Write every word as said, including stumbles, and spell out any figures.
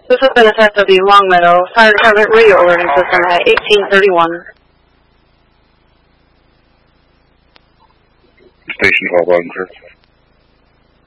This has been S S W Longmeadow, Fire Department radio alerting system at eighteen thirty-one. Station twelve, Auburn, sir.